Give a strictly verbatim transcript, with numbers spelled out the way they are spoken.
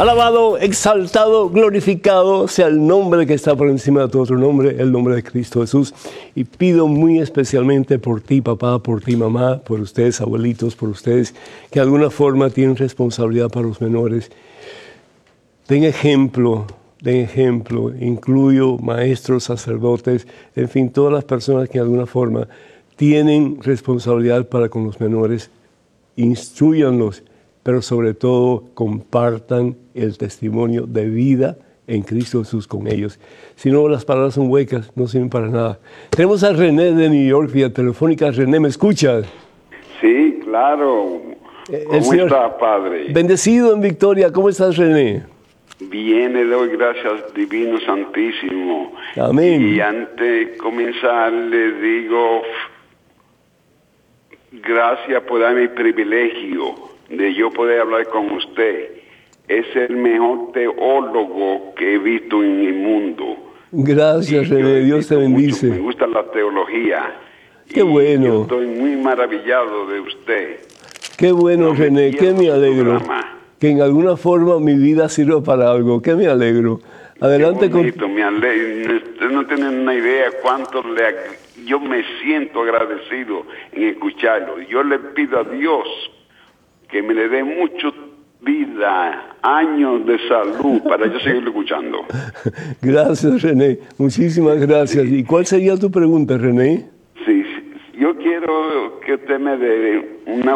Alabado, exaltado, glorificado sea el nombre que está por encima de todo otro nombre, el nombre de Cristo Jesús. Y pido muy especialmente por ti, papá, por ti, mamá, por ustedes, abuelitos, por ustedes, que de alguna forma tienen responsabilidad para los menores. Den ejemplo, den ejemplo. Incluyo maestros, sacerdotes, en fin, todas las personas que de alguna forma tienen responsabilidad para con los menores. Instrúyanlos, pero sobre todo compartan el testimonio de vida en Cristo Jesús con ellos. Si no, las palabras son huecas, no sirven para nada. Tenemos a René de New York, vía telefónica. René, ¿me escuchas? Sí, claro. ¿Cómo El señor, está, padre? Bendecido en victoria. ¿Cómo estás, René? Bien, le doy gracias, Divino Santísimo. Amén. Y antes de comenzar, le digo gracias por darme el privilegio de yo poder hablar con usted. Es el mejor teólogo que he visto en el mundo. Gracias, René. Dios te bendice. Mucho. Me gusta la teología. Qué y bueno. Yo estoy muy maravillado de usted. Qué bueno, no René. Qué me alegro. Programa. Que en alguna forma mi vida sirva para algo. Qué me alegro. Adelante. Qué bonito, con... me alegro. Usted no tiene una idea cuánto le ag... yo me siento agradecido en escucharlo. Yo le pido a Dios que me le dé mucho vida, años de salud para yo seguir escuchando. Gracias, René. Muchísimas gracias. Sí. ¿Y cuál sería tu pregunta, René? Sí, sí, yo quiero que usted me dé una